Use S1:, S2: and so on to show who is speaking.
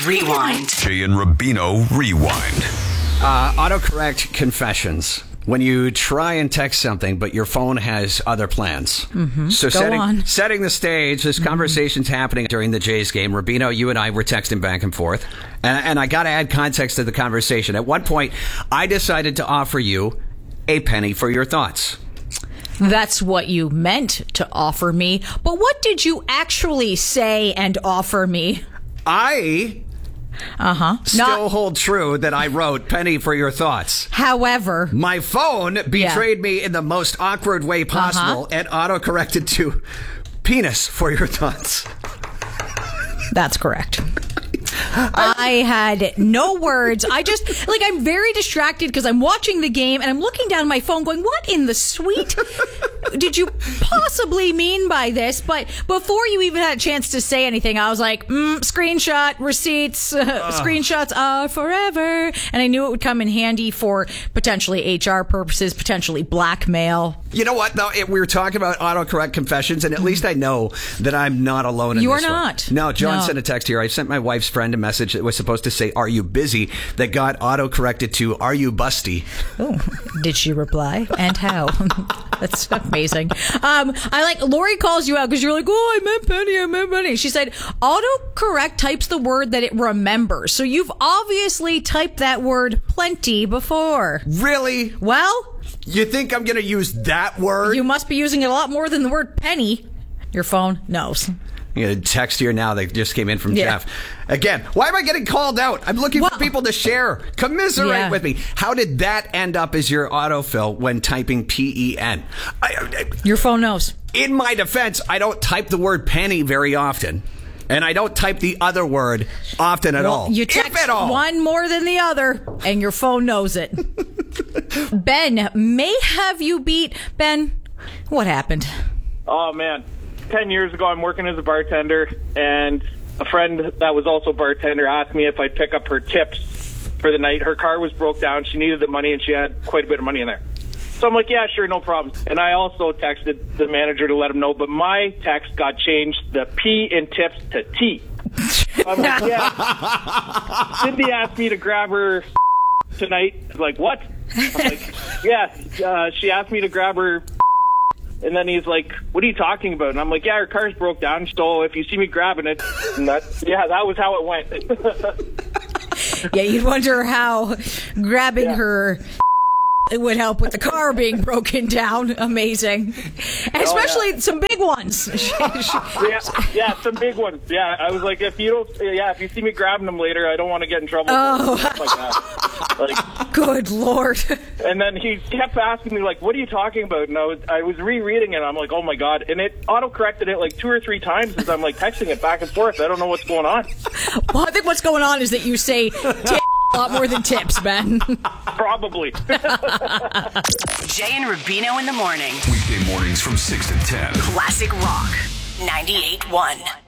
S1: Rewind.
S2: Jay and Rubino Rewind.
S3: Autocorrect confessions. When you try and text something, but your phone has other plans. Mm-hmm. So setting the stage, this conversation's happening during the Jays game. Rubino, you and I were texting back and forth. And I got to add context to the conversation. At one point, I decided to offer you a penny for your thoughts.
S4: That's what you meant to offer me. But what did you actually say and offer me?
S3: I still hold true that I wrote penny for your thoughts.
S4: However,
S3: my phone betrayed me in the most awkward way possible and autocorrected to penis for your thoughts.
S4: That's correct. I had no words. I'm very distracted because I'm watching the game and I'm looking down at my phone going, what in the sweet did you possibly mean by this? But before you even had a chance to say anything, I was like, screenshot, receipts, screenshots are forever. And I knew it would come in handy for potentially HR purposes, potentially blackmail.
S3: You know what, though? We were talking about autocorrect confessions, and at least I know that I'm not alone in
S4: you
S3: this
S4: are
S3: one.
S4: not.
S3: No, John sent a text here. I sent my wife's friend a message that was supposed to say, are you busy? That got autocorrected to, are you busty?
S4: Oh, did she reply? And how? That's amazing. Lori calls you out because you're like, oh, I meant penny. She said, autocorrect types the word that it remembers. So you've obviously typed that word plenty before.
S3: Really?
S4: Well,
S3: you think I'm going to use that word?
S4: You must be using it a lot more than the word penny. Your phone knows.
S3: I'm going to text here now that just came in from Jeff. Again, why am I getting called out? I'm looking for people to share. Commiserate with me. How did that end up as your autofill when typing PEN?
S4: Your phone knows.
S3: In my defense, I don't type the word penny very often. And I don't type the other word often at all.
S4: You text one more than the other, and your phone knows it. Ben, may have you beat. Ben, what happened?
S5: Oh, man. 10 years ago, I'm working as a bartender, and a friend that was also a bartender asked me if I'd pick up her tips for the night. Her car was broke down. She needed the money, and she had quite a bit of money in there. So I'm like, yeah, sure, no problem. And I also texted the manager to let him know, but my text got changed, the P in tips to T. I'm like, yeah. Cindy asked me to grab her tonight. I'm like, what? I'm like, yeah, she asked me to grab her. And then he's like, what are you talking about? And I'm like, yeah, her car's broke down, so if you see me grabbing it, that was how it went.
S4: Yeah, you'd wonder how grabbing her would help with the car being broken down. Amazing. And especially some big ones.
S5: Yeah, some big ones. Yeah, I was like, if you see me grabbing them later, I don't want to get in trouble. Stuff like that.
S4: Good Lord.
S5: And then he kept asking me, like, what are you talking about? And I was rereading it, and I'm like, oh my God. And it auto-corrected it like 2 or 3 times as I'm like texting it back and forth. I don't know what's going on.
S4: Well, I think what's going on is that you say a lot more than tips, Ben.
S5: Probably.
S1: Jay and Rubino in the morning.
S2: Weekday mornings from 6 to 10.
S1: Classic Rock 98.1.